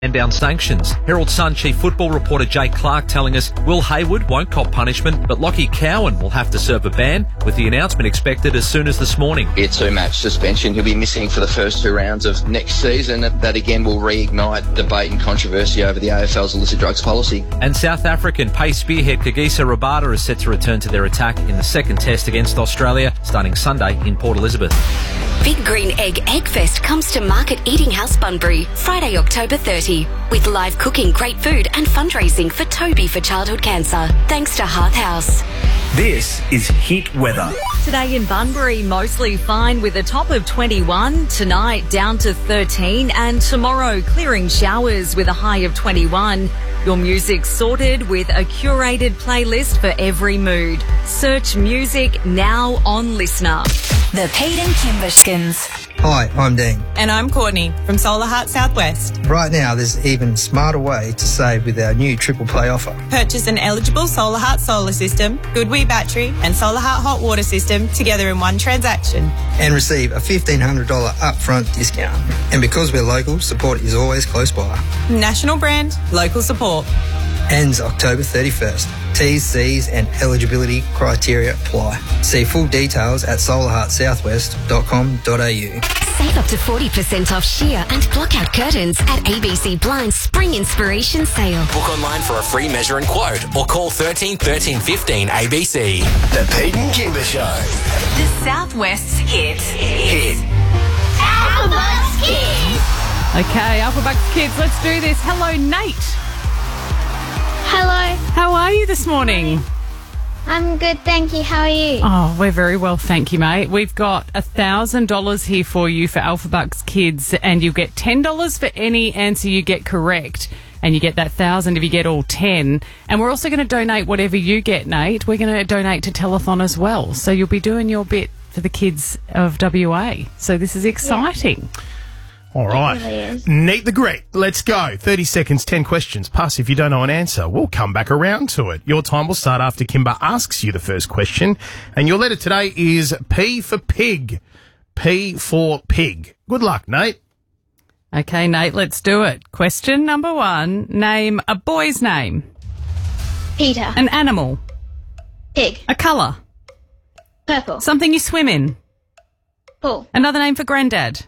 and down sanctions. Herald Sun chief football reporter Jake Clark telling us Will Hayward won't cop punishment, but Lockie Cowan will have to serve a ban, with the announcement expected as soon as this morning. A 2-match suspension. He'll be missing for the first 2 rounds of next season. That again will reignite debate and controversy over the AFL's illicit drugs policy. And South African pace spearhead Kagiso Rabada is set to return to their attack in the second test against Australia, starting Sunday in Port Elizabeth. Big Green Egg Eggfest comes to Market Eating House Bunbury, Friday, October 30, with live cooking, great food and fundraising for Toby for childhood cancer, thanks to Hearth House. This is Hit Weather. Today in Bunbury, mostly fine with a top of 21. Tonight, down to 13. And tomorrow, clearing showers with a high of 21. Your music sorted with a curated playlist for every mood. Search music now on Listener. The Pete and Kimberskins. Hi, I'm Dean. And I'm Courtney from Solar Heart Southwest. Right now, there's an even smarter way to save with our new Triple Play offer. Purchase an eligible Solar Heart solar system, GoodWe battery and Solar Heart hot water system together in one transaction. And receive a $1,500 upfront discount. And because we're local, support is always close by. National brand, local support. Ends October 31st. T's, C's and eligibility criteria apply. See full details at solarheartsouthwest.com.au. Save up to 40% off sheer and blockout curtains at ABC Blinds Spring Inspiration Sale. Book online for a free measure and quote or call 13 13 15 ABC. The Pete and Kimber Show. The Southwest's hit. Alphabucks Kids. Okay, Alphabucks Kids, let's do this. Hello, Nate. Hello. How are you this morning? I'm good, thank you. How are you? Oh, we're very well, thank you, mate. We've got $1,000 here for you for Alphabucks Kids, and you get $10 for any answer you get correct, and you get that 1,000 if you get all 10. And we're also going to donate whatever you get, Nate. We're going to donate to Telethon as well, so you'll be doing your bit for the kids of WA. So this is exciting. Yeah. All right. Really Nate the Great. Let's go. 30 seconds, 10 questions. Pass if you don't know an answer. We'll come back around to it. Your time will start after Kimber asks you the first question. And your letter today is P for pig. P for pig. Good luck, Nate. Okay, Nate, let's do it. Question number 1. Name a boy's name. Peter. An animal. Pig. A colour. Purple. Something you swim in. Pool. Another name for Grandad.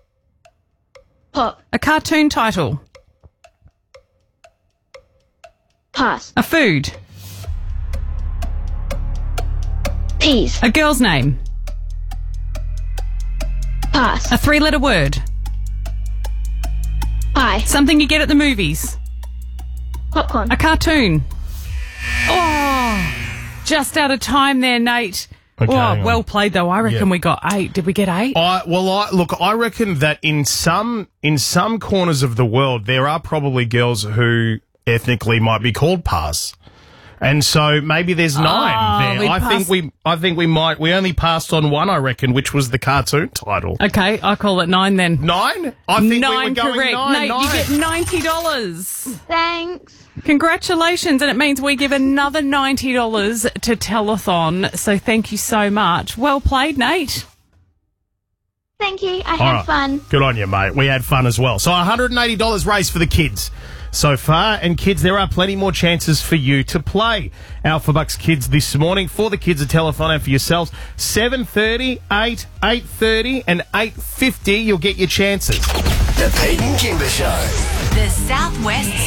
Pop. A cartoon title. Pass. A food. Peas. A girl's name. Pass. A 3-letter word. Pie. Something you get at the movies. Popcorn. A cartoon. Oh, just out of time there, Nate. Okay, Oh, well played, though. I reckon Yeah. we got 8. Did we get 8? I reckon that in some corners of the world, there are probably girls who ethnically might be called Pars. And so maybe there's 9 there. I think we only passed on one, I reckon, which was the cartoon title. Okay, I'll call it 9 then. 9? I think 9 we were going correct. 9. Nate, you get $90. Thanks. Congratulations, and it means we give another $90 to Telethon, so thank you so much. Well played, Nate. Thank you. I All had right. fun. Good on you, mate. We had fun as well. So $180 race for the kids so far. And kids, there are plenty more chances for you to play Alphabucks Kids this morning. For the kids at Telethon and for yourselves, 7:30, 8, 8:30 and 8:50. You'll get your chances. The Pete and Kimber Show. The Southwest's